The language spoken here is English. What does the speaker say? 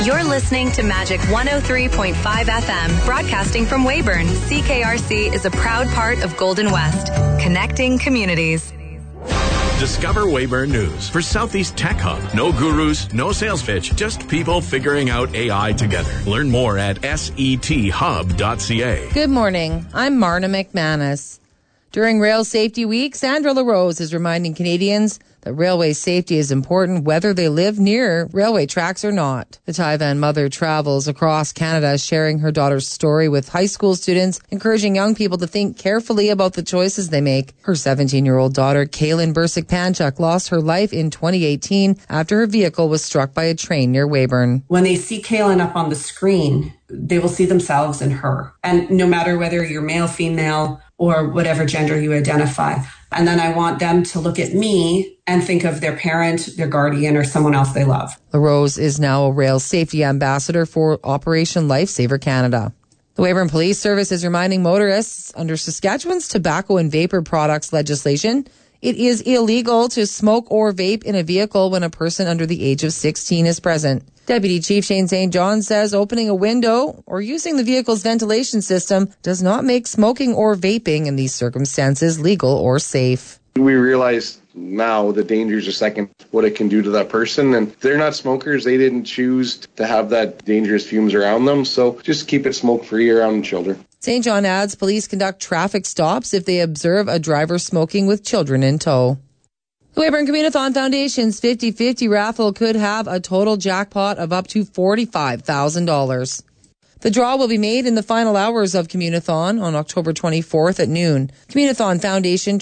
You're listening to Magic 103.5 FM, broadcasting from Weyburn. CKRC is a proud part of Golden West, connecting communities. Discover Weyburn News for Southeast Tech Hub. No gurus, no sales pitch, just people figuring out AI together. Learn more at sethub.ca. Good morning. I'm Marna McManus. During Rail Safety Week, Sandra LaRose is reminding Canadians that railway safety is important whether they live near railway tracks or not. The Taiwan mother travels across Canada sharing her daughter's story with high school students, encouraging young people to think carefully about the choices they make. Her 17-year-old daughter, Kaylin Bursick-Panchuk, lost her life in 2018 after her vehicle was struck by a train near Weyburn. When they see Kaylin up on the screen, they will see themselves in her. And no matter whether you're male, female, or whatever gender you identify. And then I want them to look at me and think of their parent, their guardian, or someone else they love. LaRose is now a rail safety ambassador for Operation Lifesaver Canada. The Weyburn Police Service is reminding motorists under Saskatchewan's tobacco and vapor products legislation, it is illegal to smoke or vape in a vehicle when a person under the age of 16 is present. Deputy Chief Shane St. John says opening a window or using the vehicle's ventilation system does not make smoking or vaping in these circumstances legal or safe. We realize now the dangers are second, what it can do to that person. And they're not smokers. They didn't choose to have that dangerous fumes around them. So just keep it smoke-free around children. St. John adds police conduct traffic stops if they observe a driver smoking with children in tow. The Weyburn Communithon Foundation's 50-50 raffle could have a total jackpot of up to $45,000. The draw will be made in the final hours of Communithon on October 24th at noon. Communithon Foundation